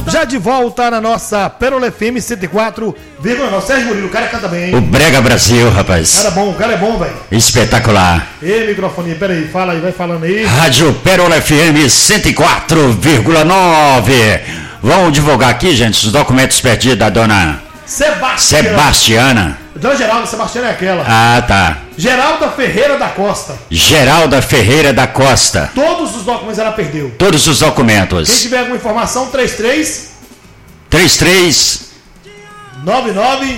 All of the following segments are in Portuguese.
Já de volta na nossa Pérola FM 104,9. Sérgio Murilo, o cara canta bem, hein? O Brega Brasil, rapaz. O cara é bom, velho. Espetacular. Ei, microfone, peraí, fala aí, vai falando aí. Rádio Pérola FM 104,9. Vamos divulgar aqui, gente, os documentos perdidos da dona Sebastiana. Dona Geralda Sebastiana é aquela. Ah, tá. Geralda Ferreira da Costa. Geralda Ferreira da Costa. Todos os documentos ela perdeu. Todos os documentos. Quem tiver alguma informação, 33 99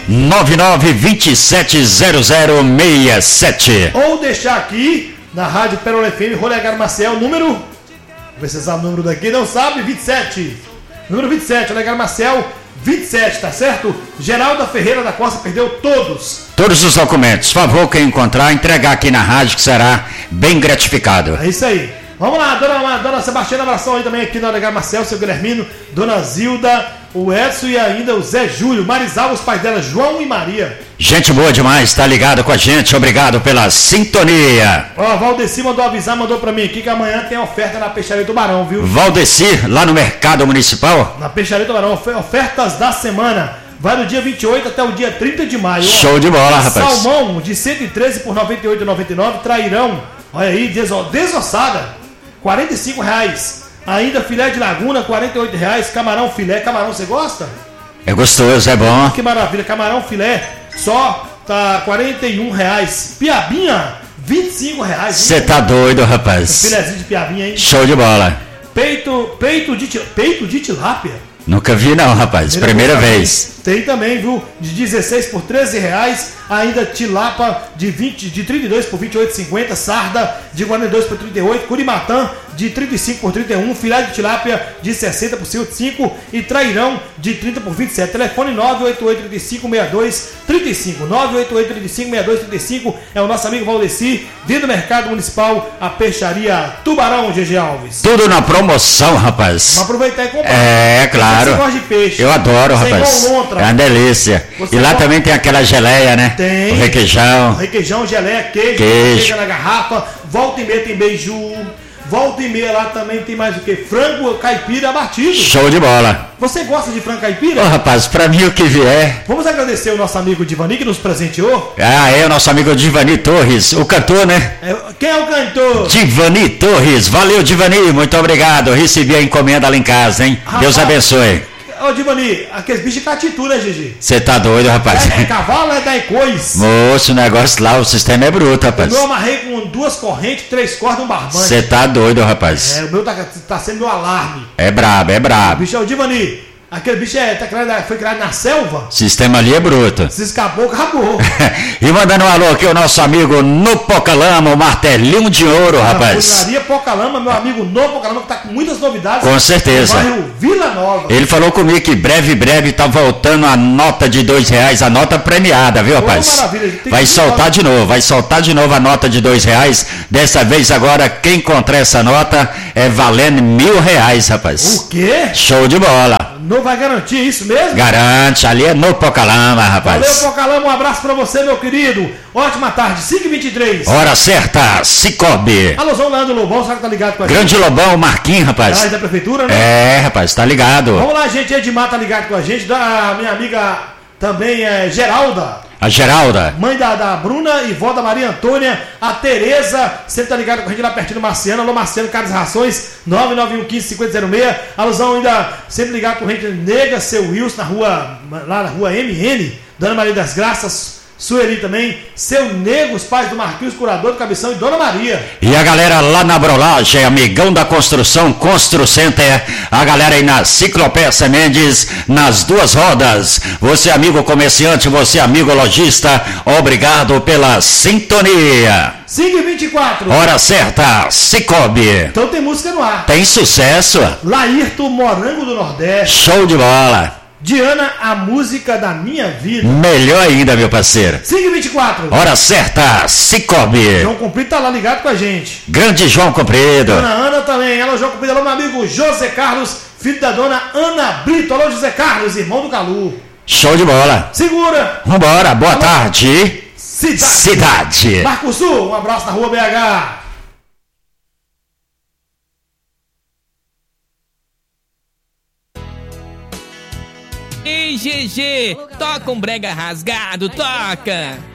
270067. Ou deixar aqui na Rádio Pérola FM, Rolegar Marcel, número. Vamos ver se você sabe o número daqui. Não sabe? 27. Número 27, Rolegar Marcel, 27, tá certo? Geralda Ferreira da Costa perdeu todos. Todos os documentos. Favor, quem encontrar, entregar aqui na rádio que será bem gratificado. É isso aí. Vamos lá, dona Sebastiana, abração aí também aqui no Legal Marcel, seu Guilhermino, dona Zilda, o Edson e ainda o Zé Júlio, Marizal, os pais dela, João e Maria. Gente boa demais, tá ligado com a gente, obrigado pela sintonia. Ó, Valdeci mandou avisar, mandou pra mim aqui que amanhã tem oferta na Peixaria Tubarão, viu? Valdeci, lá no Mercado Municipal? Na Peixaria Tubarão, ofertas da semana. Vai do dia 28 até o dia 30 de maio. Show de bola, rapaz. Salmão de 113 por R$ 98,99. Trairão, olha aí, desossada, R$ 45,00. Ainda filé de laguna, R$ 48,00. Camarão filé, camarão você gosta? É gostoso, é bom. Que maravilha, camarão filé, só tá R$ 41,00. Piabinha, R$ 25,00. Você tá doido, rapaz. Filézinho de piabinha, hein? Show de bola. Peito de tilápia. Nunca vi não, rapaz. Primeira vez. Tem também, viu? De 16 por R$13. Ainda tilapa de 32 por R$28,50. Sarda de 42 por R$38. Curimatã de 35 por R$31. Filé de tilápia de 60 por R$5. E trairão de 30 por R$27. Telefone 988-3562-35. 988-3562-35. É o nosso amigo Valdeci. Dentro do Mercado Municipal, a Peixaria Tubarão, GG Alves. Tudo na promoção, rapaz. Vamos aproveitar e comprar. É, claro. Você gosta de peixe. Eu adoro, rapaz. É uma delícia. E lá também tem aquela geleia, né? Tem. O requeijão. Requeijão, geleia, queijo. Queijo na garrafa. Volta e meia tem beiju. Volta e meia lá também tem mais o que? Frango caipira batido. Show de bola. Você gosta de frango caipira? Ô, rapaz, pra mim o que vier. Vamos agradecer o nosso amigo Divani que nos presenteou. Ah, é o nosso amigo Divani Torres, o cantor, né? Quem é o cantor? Divani Torres. Valeu, Divani, muito obrigado. Recebi a encomenda lá em casa, hein? Rapaz, Deus abençoe. Ô, Divani, aqueles bichos de catitu, né, Gigi? Você tá doido, rapaz? É cavalo, é da Ecois. Moço, o negócio lá, o sistema é bruto, rapaz. Eu amarrei com 2 correntes, 3 cordas e um barbante. Você tá doido, rapaz? É, o meu tá sendo meu alarme. É brabo, é brabo. O bicho é o Divani. Aquele bicho foi criado na selva. O sistema ali é bruto. Se escapou, acabou. E mandando um alô aqui o nosso amigo no Pocalama, o martelinho de ouro, rapaz. Funilaria Pocalama, meu amigo no Pocalama, que tá com muitas novidades. Com certeza. No bairro Vila Nova. Ele falou comigo que breve tá voltando a nota de R$2, a nota premiada, viu, rapaz? Maravilha. Vai soltar de novo a nota de R$2. Dessa vez agora, quem encontrar essa nota é valendo R$1.000, rapaz. O quê? Show de bola. Não vai garantir isso mesmo? Garante, ali é no Pocalama, rapaz. Valeu, Pocalama, um abraço pra você, meu querido. Ótima tarde, 5h23. Hora certa, Cicobi. Alôzão, Leandro Lobão, sabe que tá ligado com a gente? Grande Lobão, Marquinhos, rapaz. Da prefeitura, né? É, rapaz, tá ligado. Vamos lá, gente, Edmar tá ligado com a gente, da minha amiga também é Geralda. A Geralda. Mãe da Bruna e vó da Maria Antônia. A Tereza, sempre tá ligada com a gente lá pertinho do Marciano. Alô, Marciano, Carlos Rações, 99115-5006. Alusão ainda sempre ligado com a gente, Nega, seu Wilson, lá na rua MN. Dona Maria das Graças, Sueli também, seu Nego, os pais do Marquinhos, curador do Cabeção e Dona Maria. E a galera lá na Brolagem, amigão da construção, Constru Center, a galera aí na Ciclopeça Mendes, nas duas rodas. Você amigo comerciante, você amigo lojista, obrigado pela sintonia. 5h24. Hora certa, Cicobi. Então tem música no ar. Tem sucesso. Laírto, Morango do Nordeste. Show de bola. Diana, a música da minha vida. Melhor ainda, meu parceiro. 5h24. Hora certa, Cicobi. João Comprido tá lá ligado com a gente. Grande João Comprido. Dona Ana também. Ela, João Comprido. Alô, meu amigo José Carlos, filho da dona Ana Brito. Alô, José Carlos, irmão do Calu. Show de bola. Segura. Vambora, boa tarde. Cidade. Marco Sul, um abraço na rua BH. Ei, GG, toca um brega rasgado, toca!